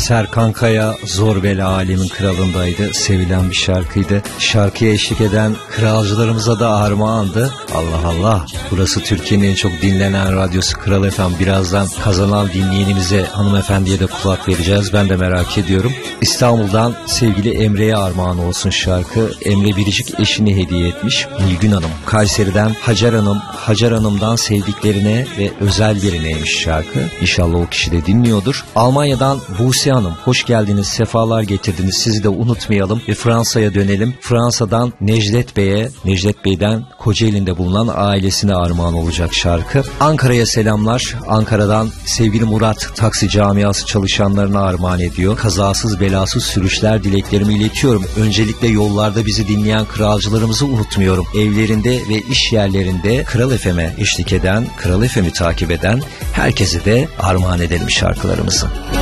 Serkan Kaya Zor Bela Alemin Kralındaydı. Sevilen bir şarkıydı. Şarkıya eşlik eden kralcılarımıza da armağandı. Allah Allah. Burası Türkiye'nin en çok dinlenen radyosu Kral FM. Birazdan kazanan dinleyenimize, hanımefendiye de kulak vereceğiz. Ben de merak ediyorum. İstanbul'dan sevgili Emre'ye armağan olsun şarkı. Emre Biricik eşini hediye etmiş. Nilgün Hanım. Kayseri'den Hacer Hanım. Hacer Hanım'dan sevdiklerine ve özel birineymiş şarkı. İnşallah o kişi de dinliyordur. Almanya'dan Buse Hanım. Hoş geldiniz, sefalar getirdiniz. Sizi de unutmayalım ve Fransa'ya dönelim. Fransa'dan Necdet Bey'e, Necdet Bey'den Kocaeli'nde bulunan ailesine armağan olacak şarkı. Ankara'ya selamlar. Ankara'dan sevgili Murat, taksi camiası çalışanlarına armağan ediyor. Kazasız belasız sürüşler dileklerimi iletiyorum. Öncelikle yollarda bizi dinleyen kralcılarımızı unutmuyorum. Evlerinde ve iş yerlerinde Kral FM'e eşlik eden, Kral FM'i takip eden herkese de armağan edelim şarkılarımızı.